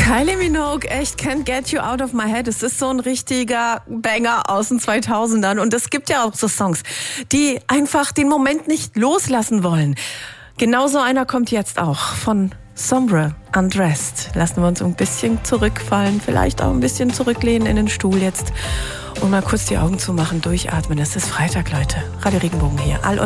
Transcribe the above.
Kylie Minogue, echt Can't Get You Out of My Head. Es ist so ein richtiger Banger aus den 2000ern. Und es gibt ja auch so Songs, die einfach den Moment nicht loslassen wollen. Genauso einer kommt jetzt auch von Sombre, Undressed. Lassen wir uns ein bisschen zurückfallen, vielleicht auch ein bisschen zurücklehnen in den Stuhl jetzt und mal kurz die Augen zumachen, durchatmen. Es ist Freitag, Leute. Radio Regenbogen hier.